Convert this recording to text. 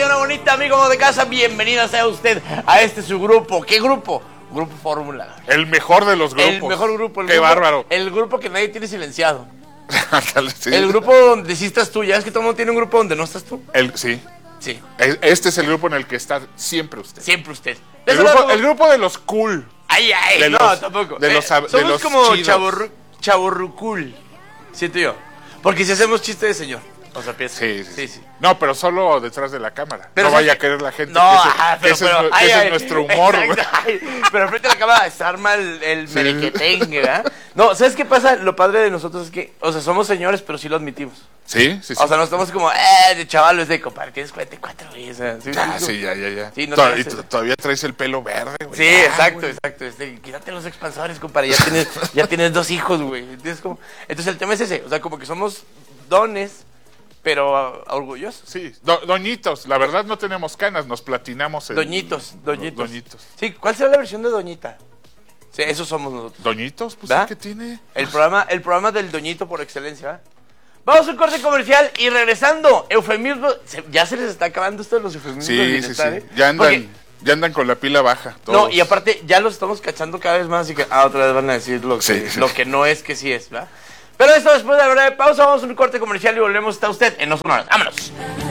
mañana bonita, amigo de casa. Bienvenida sea usted a este su grupo. ¿Qué grupo? Grupo Fórmula. El mejor de los grupos. El mejor grupo. Qué bárbaro. El grupo que nadie tiene silenciado. Sí. El grupo donde sí estás tú. Ya es que todo el mundo tiene un grupo donde no estás tú. Sí. Sí. Este es el grupo en el que está siempre usted. Siempre usted. El grupo de los cool. Ay, De no, los- tampoco. de los- Somos de los como chidos. chavorrucul. Siento yo. Porque si hacemos chiste de señor. O sea, piensa. Sí. No, pero solo detrás de la cámara. Pero no vaya sí- a querer la gente. No, que ese es nuestro humor, güey. Pero frente a la cámara se arma el merequetengue, ¿verdad? No, ¿sabes qué pasa? Lo padre de nosotros es que, o sea, somos señores, pero sí lo admitimos. Sí. O sea, no estamos como, de chavalos, de compadre, tienes 44, güey. O sea, sí, Ya. Sí, no Y traes- todavía traes el pelo verde, güey. Sí, Ya, exacto. güey. Quítate los expansores, compadre. Ya tienes 2 hijos, güey. Entonces el tema es ese. O sea, como que somos dones, pero orgullosos. Sí, doñitos. La verdad no tenemos canas, nos platinamos. Doñitos. Doñitos. Sí, ¿cuál será la versión de Doñita? Sí, esos somos nosotros. ¿Doñitos? Pues ¿Va? ¿qué tiene? El programa del Doñito por excelencia, ¿va? Vamos a un corte comercial y regresando, eufemismo. Ya se les está acabando esto de los eufemismos del Sí. bienestar, ¿eh? Ya Porque- andan con la pila baja. no, Todos. y aparte ya los estamos cachando cada vez más, así que otra vez van a decir Sí. lo que no es que sí es, ¿verdad? Pero esto después de la breve pausa, vamos a un corte comercial y volvemos. Está usted en No Sonoras. ¡Vámonos!